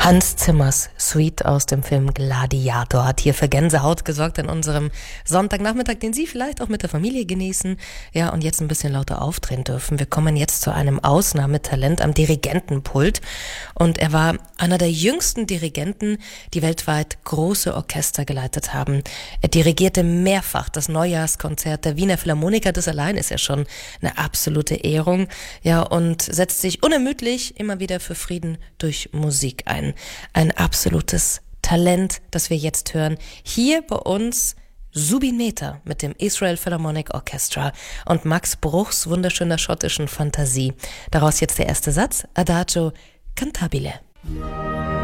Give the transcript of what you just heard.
Hans Zimmers Suite aus dem Film Gladiator hat hier für Gänsehaut gesorgt an unserem Sonntagnachmittag, den Sie vielleicht auch mit der Familie genießen. Ja, und jetzt ein bisschen lauter aufdrehen dürfen. Wir kommen jetzt zu einem Ausnahmetalent am Dirigentenpult. Und er war einer der jüngsten Dirigenten, die weltweit große Orchester geleitet haben. Er dirigierte mehrfach das Neujahrskonzert der Wiener Philharmoniker. Das allein ist ja schon eine absolute Ehrung. Ja, und setzt sich unermüdlich immer wieder für Frieden durch Musik ein. Ein absolutes Talent, das wir jetzt hören. Hier bei uns Zubin Mehta mit dem Israel Philharmonic Orchestra und Max Bruchs wunderschöner schottischen Fantasie. Daraus jetzt der erste Satz, Adagio Cantabile.